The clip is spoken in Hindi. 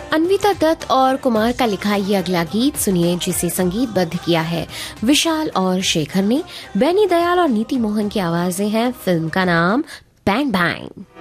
अन्विता दत्त और कुमार का लिखा ये अगला गीत सुनिए, जिसे संगीतबद्ध किया है विशाल और शेखर ने। बैनी दयाल और नीति मोहन की आवाजें हैं। फिल्म का नाम बैंग बैंग।